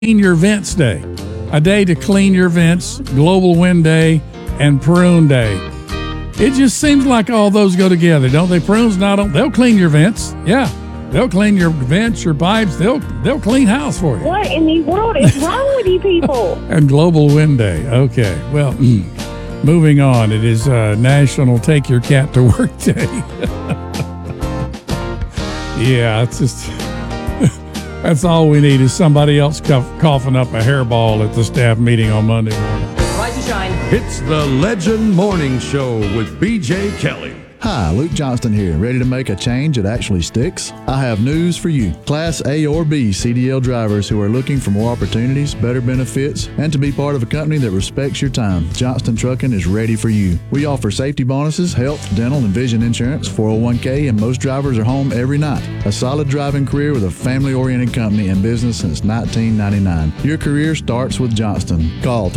Clean Your Vents Day. A day to clean your vents, Global Wind Day, and Prune Day. It just seems like all those go together, don't they? Prunes, they'll clean your vents. Yeah, they'll clean your vents, your pipes. They'll clean house for you. What in the world is wrong with you people? And Global Wind Day. Okay, well, moving on. It is National Take Your Cat to Work Day. Yeah, it's just... That's all we need is somebody else coughing up a hairball at the staff meeting on Monday morning. Rise to shine. It's the Legend Morning Show with BJ Kelly. Hi, Luke Johnston here. Ready to make a change that actually sticks? I have news for you. Class A or B CDL drivers who are looking for more opportunities, better benefits, and to be part of a company that respects your time. Johnston Trucking is ready for you. We offer safety bonuses, health, dental, and vision insurance, 401k, and most drivers are home every night. A solid driving career with a family-oriented company in business since 1999. Your career starts with Johnston. Call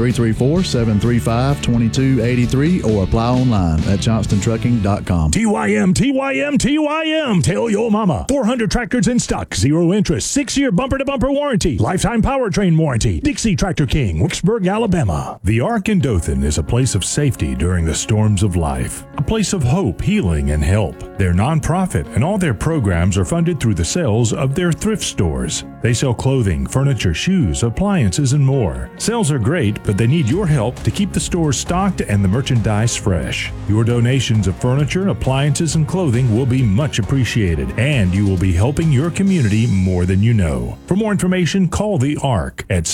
334-735-2283 or apply online at johnstontrucking.com. TYM. Tell your mama. 400 tractors in stock, 0 interest, 6-year bumper-to-bumper warranty, lifetime powertrain warranty. Dixie Tractor King, Wicksburg, Alabama. The Ark in Dothan is a place of safety during the storms of life, a place of hope, healing, and help. They're nonprofit, and all their programs are funded through the sales of their thrift stores. They sell clothing, furniture, shoes, appliances, and more. Sales are great, but they need your help to keep the stores stocked and the merchandise fresh. Your donations of furniture, appliances, and clothing will be much appreciated, and you will be helping your community more than you know. For more information, call the Ark at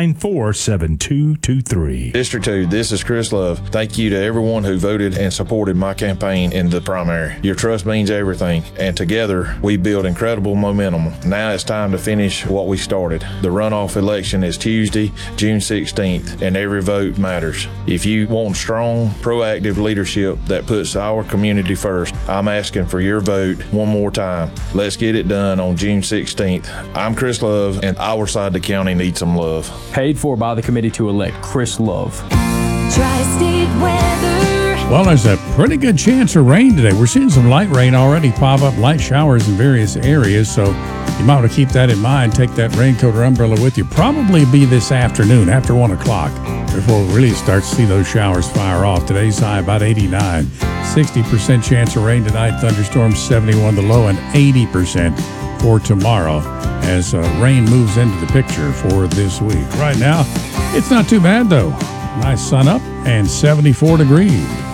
794-7223. District 2, this is Chris Love. Thank you to everyone who voted and supported my campaign in the primary. Your trust means everything, and together we build incredible momentum. Now it's time to finish what we started. The runoff election is Tuesday, June 16th, and every vote matters. If you want strong, proactive leadership that puts our community first, I'm asking for your vote one more time. Let's get it done on June 16th. I'm Chris Love, and our side of the county needs some love. Paid for by the committee to elect Chris Love. Tri-State weather. Well, there's a pretty good chance of rain today. We're seeing some light rain already pop up, light showers in various areas, so you might want to keep that in mind. Take that raincoat or umbrella with you. Probably be this afternoon after 1 o'clock before we really start to see those showers fire off. Today's high about 89. 60% chance of rain tonight, thunderstorms 71 the low, and 80% for tomorrow as rain moves into the picture for this week. Right now, it's not too bad though. Nice sun up and 74 degrees.